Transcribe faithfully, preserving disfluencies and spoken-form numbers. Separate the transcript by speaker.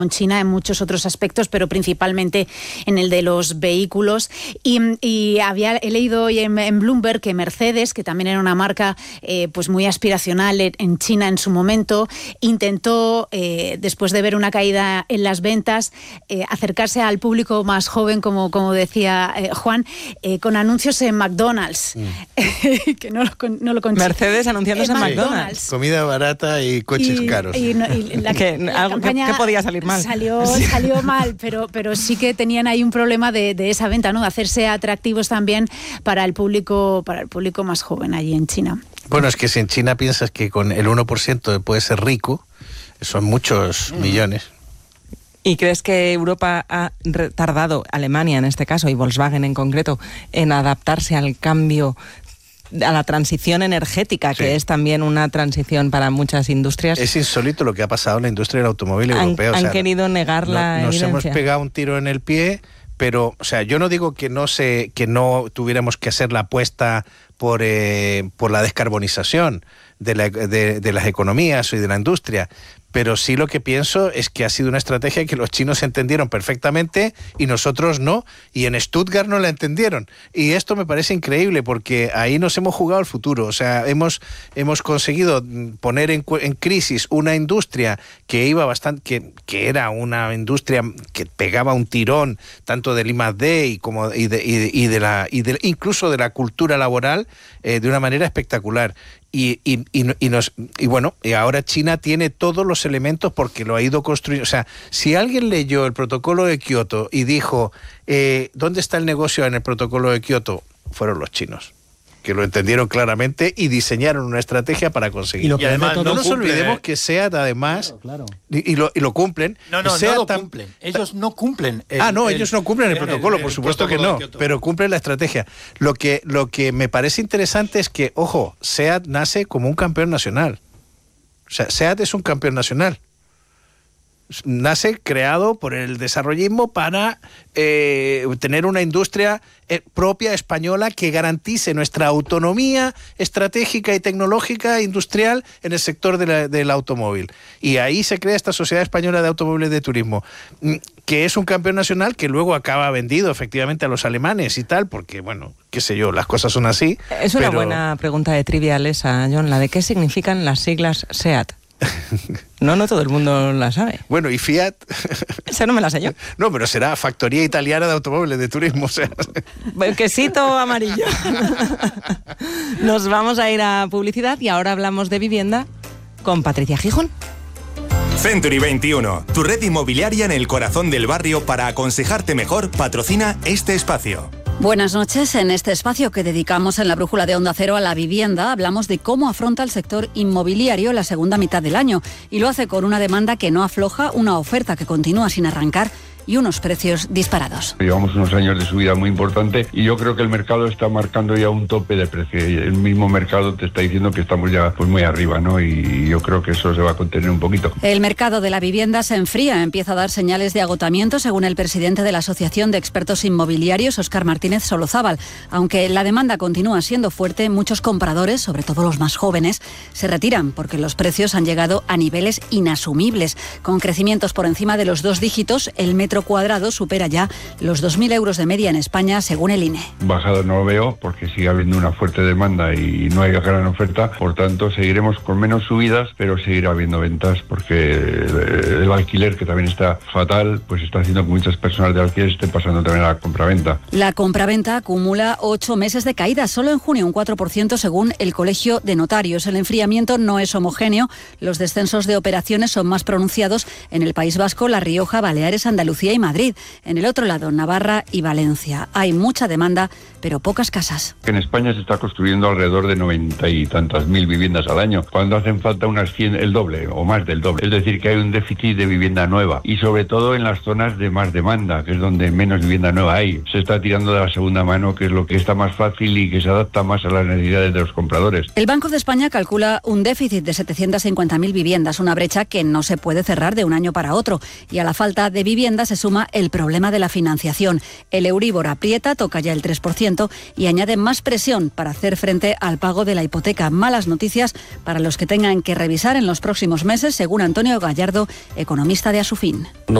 Speaker 1: con China en muchos otros aspectos, pero principalmente en el de los vehículos. Y, y había, he leído hoy en, en Bloomberg que Mercedes, que también era una marca eh, pues muy aspiracional en, en China en su momento, intentó, eh, después de ver una caída en las ventas, eh, acercarse al público más joven, como, como decía eh, Juan, eh, con anuncios en McDonald's. Mm. que no lo, no lo
Speaker 2: Mercedes anunciándose en, en McDonald's.
Speaker 3: McDonald's. Comida barata y coches
Speaker 1: y,
Speaker 3: caros.
Speaker 1: Y, no, y la,
Speaker 2: que,
Speaker 1: la
Speaker 2: algo que, que podía salir mal.
Speaker 1: Salió, salió mal, pero, pero sí que tenían ahí un problema de, de esa venta, ¿no? De hacerse atractivos también para el público, para el público más joven allí en China.
Speaker 3: Bueno, es que si en China piensas que con el uno por ciento puedes ser rico, son muchos mm. millones.
Speaker 2: ¿Y crees que Europa ha tardado, Alemania en este caso, y Volkswagen en concreto, en adaptarse al cambio, a la transición energética, sí, que es también una transición para muchas industrias?
Speaker 3: Es insólito lo que ha pasado en la industria del automóvil
Speaker 2: han,
Speaker 3: europeo.
Speaker 2: Han
Speaker 3: o sea,
Speaker 2: querido negar
Speaker 3: no,
Speaker 2: la
Speaker 3: nos
Speaker 2: evidencia.
Speaker 3: Nos hemos pegado un tiro en el pie, pero, o sea, yo no digo que no se, que no tuviéramos que hacer la apuesta por, eh, por la descarbonización de, la, de, de las economías y de la industria, pero sí lo que pienso es que ha sido una estrategia que los chinos entendieron perfectamente y nosotros no, y en Stuttgart no la entendieron. Y esto me parece increíble porque ahí nos hemos jugado el futuro. O sea, hemos, hemos conseguido poner en, en crisis una industria que iba bastante, que, que era una industria que pegaba un tirón tanto del I más D y como y de, y, y de la y de, incluso de la cultura laboral eh, de una manera espectacular. Y, y, y, y, nos, y bueno, y ahora China tiene todos los elementos porque lo ha ido construyendo. O sea, si alguien leyó el protocolo de Kioto y dijo, eh, ¿dónde está el negocio en el protocolo de Kioto? Fueron los chinos, que lo entendieron claramente y diseñaron una estrategia para conseguirlo.
Speaker 4: Y,
Speaker 3: y además no nos
Speaker 4: cumple,
Speaker 3: olvidemos
Speaker 4: eh.
Speaker 3: que SEAT además,
Speaker 4: claro, claro.
Speaker 3: Y, y, lo, y lo cumplen.
Speaker 4: No, no,
Speaker 3: SEAT
Speaker 4: no lo
Speaker 3: tam-
Speaker 4: cumplen. Ellos no cumplen.
Speaker 3: El, ah, no, el, ellos no cumplen el, el protocolo, el, el, por supuesto que no, pero cumplen la estrategia. Lo que, lo que me parece interesante es que, ojo, SEAT nace como un campeón nacional. O sea, SEAT es un campeón nacional. Nace creado por el desarrollismo para eh, tener una industria eh, propia española que garantice nuestra autonomía estratégica y tecnológica e industrial en el sector de la, del automóvil. Y ahí se crea esta Sociedad Española de Automóviles de Turismo, que es un campeón nacional que luego acaba vendido efectivamente a los alemanes y tal, porque, bueno, qué sé yo, las cosas son así.
Speaker 2: Es una
Speaker 3: pero...
Speaker 2: buena pregunta de trivial esa, John, la de qué significan las siglas SEAT. No, no todo el mundo la sabe.
Speaker 3: Bueno, y Fiat...
Speaker 2: Esa no me la sé yo.
Speaker 3: No, pero será Factoría Italiana de Automóviles de Turismo. O sea.
Speaker 2: El quesito amarillo. Nos vamos a ir a publicidad y ahora hablamos de vivienda con Patricia Gijón.
Speaker 5: Century veintiuno, tu red inmobiliaria en el corazón del barrio para aconsejarte mejor, patrocina este espacio.
Speaker 6: Buenas noches. En este espacio que dedicamos en la Brújula de Onda Cero a la vivienda, hablamos de cómo afronta el sector inmobiliario la segunda mitad del año. Y lo hace con una demanda que no afloja, una oferta que continúa sin arrancar y unos precios disparados.
Speaker 7: Llevamos unos años de subida muy importante y yo creo que el mercado está marcando ya un tope de precio. El mismo mercado te está diciendo que estamos ya pues muy arriba, ¿no? Y yo creo que eso se va a contener un poquito.
Speaker 6: El mercado de la vivienda se enfría, empieza a dar señales de agotamiento, según el presidente de la Asociación de Expertos Inmobiliarios, Óscar Martínez Solozábal. Aunque la demanda continúa siendo fuerte, muchos compradores, sobre todo los más jóvenes, se retiran porque los precios han llegado a niveles inasumibles. Con crecimientos por encima de los dos dígitos, el metro cuadrado supera ya los dos mil euros de media en España, según el I N E.
Speaker 7: Bajado no lo veo porque sigue habiendo una fuerte demanda y no hay gran oferta, por tanto seguiremos con menos subidas, pero seguirá habiendo ventas porque el alquiler, que también está fatal, pues está haciendo que muchas personas de alquiler estén pasando también a la compraventa.
Speaker 6: La compraventa acumula ocho meses de caída, solo en junio un cuatro por ciento según el Colegio de Notarios. El enfriamiento no es homogéneo, los descensos de operaciones son más pronunciados en el País Vasco, La Rioja, Baleares, Andalucía y Madrid. En el otro lado, Navarra y Valencia. Hay mucha demanda, pero pocas casas.
Speaker 7: En España se está construyendo alrededor de noventa y tantas mil viviendas al año, cuando hacen falta unas cien, el doble o más del doble. Es decir, que hay un déficit de vivienda nueva y sobre todo en las zonas de más demanda, que es donde menos vivienda nueva hay. Se está tirando de la segunda mano, que es lo que está más fácil y que se adapta más a las necesidades de los compradores.
Speaker 6: El Banco de España calcula un déficit de setecientas cincuenta mil viviendas, una brecha que no se puede cerrar de un año para otro. Y a la falta de viviendas se suma el problema de la financiación. El Euribor aprieta, toca ya el tres por ciento y añade más presión para hacer frente al pago de la hipoteca. Malas noticias para los que tengan que revisar en los próximos meses, según Antonio Gallardo, economista de Asufin.